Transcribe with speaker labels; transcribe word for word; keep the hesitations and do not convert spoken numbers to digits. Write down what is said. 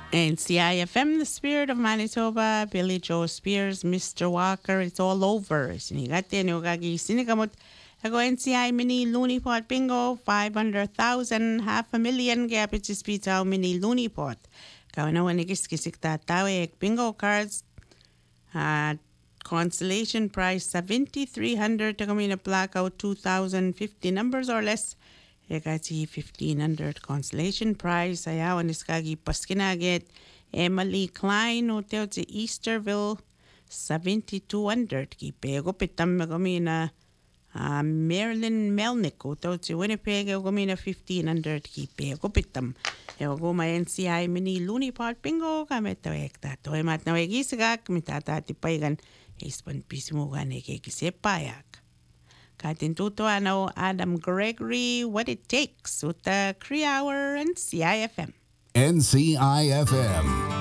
Speaker 1: And C I F M, the spirit of Manitoba, Billy Joe Spears, Mister Walker, it's all over. Sinigate, Nogagi, Sinigamut. Ako N C I mini loony pot bingo, five hundred thousand, half a million, gapichis pizza mini loony pot. Kawana wanigis kisik tatawe bingo cards, uh, consolation price seventy-three hundred, takamina blackout two thousand fifty numbers or less. Yagati fifteen hundred consolation prize. Ayaw niskagi paskinaget. Emily Klein hotel to Easterville seventy-two hundred. Kipego pitam magomina. Uh, Marilyn Melnick hotel to Winnipeg gomina fifteen hundred. Kipego pitam. Ewago ma N C I mini loony pot bingo kametawek tato. Emat na wegisagak mitata tipaigan. Ispan pismugan ekekisepayak. Katin tuto ano Adam Gregory, What It Takes with the Cree Hour and C I F M.
Speaker 2: N C I F M.